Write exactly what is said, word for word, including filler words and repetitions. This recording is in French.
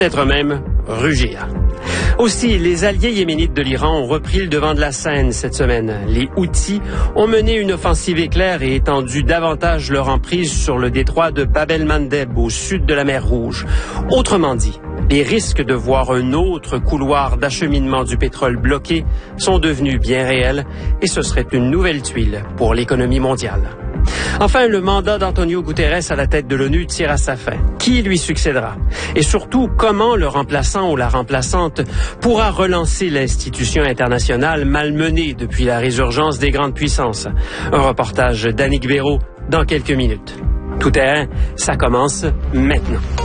peut-être même rugir. Aussi, les alliés yéménites de l'Iran ont repris le devant de la scène cette semaine. Les Houthis ont mené une offensive éclair et étendu davantage leur emprise sur le détroit de Bab el-Mandeb au sud de la mer Rouge. Autrement dit, les risques de voir un autre couloir d'acheminement du pétrole bloqué sont devenus bien réels et ce serait une nouvelle tuile pour l'économie mondiale. Enfin, le mandat d'Antonio Guterres à la tête de l'ONU tire à sa fin. Qui lui succédera? Et surtout, comment le remplaçant ou la remplaçante pourra relancer l'institution internationale malmenée depuis la résurgence des grandes puissances? Un reportage d'Annick Béraud dans quelques minutes. Tout terrain, ça commence maintenant.